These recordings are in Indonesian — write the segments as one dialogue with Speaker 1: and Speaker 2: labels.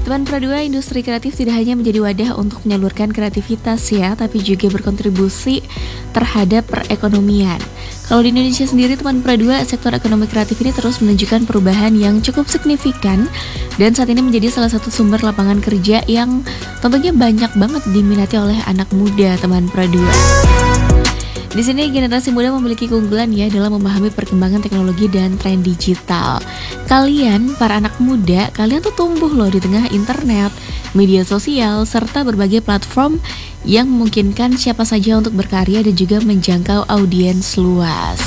Speaker 1: Teman Pro 2, industri kreatif tidak hanya menjadi wadah untuk menyalurkan kreativitas ya, tapi juga berkontribusi terhadap perekonomian. Kalau di Indonesia sendiri, teman Pro 2, sektor ekonomi kreatif ini terus menunjukkan perubahan yang cukup signifikan dan saat ini menjadi salah satu sumber lapangan kerja yang tentunya banyak banget diminati oleh anak muda, teman Pro 2. Di sini generasi muda memiliki keunggulan ya dalam memahami perkembangan teknologi dan tren digital. Kalian, para anak muda, kalian tuh tumbuh loh di tengah internet, media sosial, serta berbagai platform yang memungkinkan siapa saja untuk berkarya dan juga menjangkau audiens luas.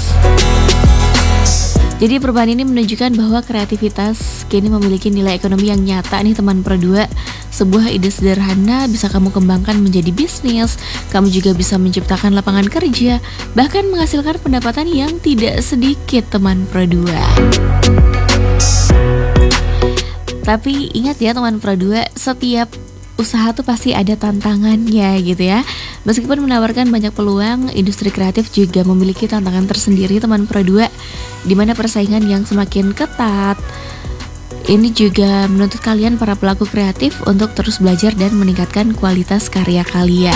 Speaker 1: Jadi perubahan ini menunjukkan bahwa kreativitas kini memiliki nilai ekonomi yang nyata nih teman Pro 2. Sebuah ide sederhana bisa kamu kembangkan menjadi bisnis, kamu juga bisa menciptakan lapangan kerja, bahkan menghasilkan pendapatan yang tidak sedikit teman Pro 2. Tapi ingat ya teman Pro 2, setiap usaha tuh pasti ada tantangannya gitu ya. Meskipun menawarkan banyak peluang, industri kreatif juga memiliki tantangan tersendiri teman Pro 2, di mana persaingan yang semakin ketat. Ini juga menuntut kalian para pelaku kreatif untuk terus belajar dan meningkatkan kualitas karya kalian.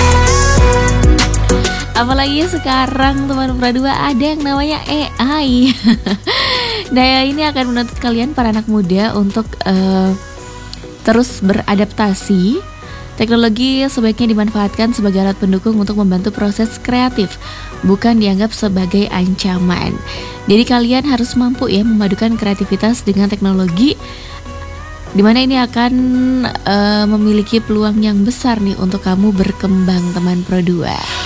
Speaker 1: Apalagi sekarang teman Pro 2 ada yang namanya AI. Nah ini akan menuntut kalian para anak muda untuk terus beradaptasi. Teknologi sebaiknya dimanfaatkan sebagai alat pendukung untuk membantu proses kreatif, bukan dianggap sebagai ancaman. Jadi kalian harus mampu ya memadukan kreativitas dengan teknologi, dimana ini akan memiliki peluang yang besar nih untuk kamu berkembang teman Pro 2.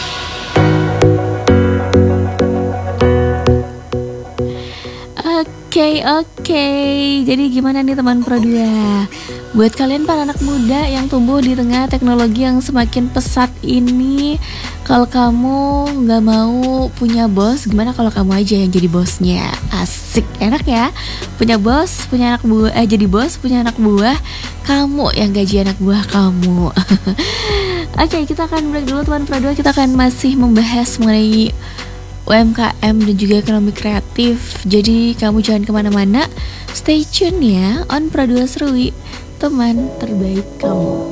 Speaker 1: Oke. Jadi gimana nih teman Pro 2? Buat kalian para anak muda yang tumbuh di tengah teknologi yang semakin pesat ini, kalau kamu gak mau punya bos, gimana kalau kamu aja yang jadi bosnya? Asik, enak ya. Punya bos, punya anak buah, jadi bos, punya anak buah, kamu yang gaji anak buah kamu. Oke, kita akan break dulu teman Pro 2. Kita akan masih membahas mengenai UMKM dan juga ekonomi kreatif. Jadi kamu jangan kemana-mana, stay tune ya on Pro 2 Serui, teman terbaik kamu.